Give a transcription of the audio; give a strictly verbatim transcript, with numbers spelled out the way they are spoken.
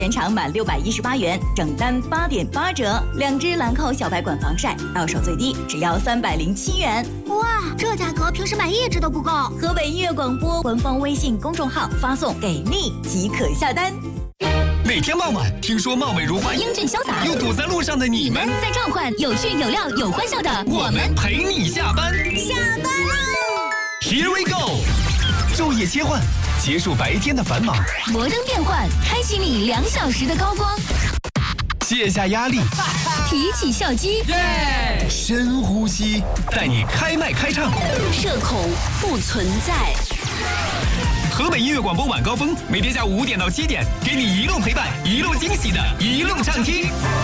全场满六百一十八元，整单八点八折。两支兰蔻小白管防晒，到手最低只要三百零七元。 哇，这价格平时买一支都不够。 河北音乐广播官方微信公众号发送“给力”即可下单。 每天傍晚，听说貌美如花、 英俊潇洒又堵在路上的你们， 在召唤有趣有料有欢笑的我们陪你下班。 下班喽 ！Here we go， 昼夜切换。结束白天的繁忙， 摩登变换，开启你两小时的高光， 卸下压力， 提起笑肌， yeah! 深呼吸，带你开麦开唱， 社恐不存在。 河北音乐广播晚高峰，每天下午五点到七点，给你一路陪伴，一路惊喜的一路畅听。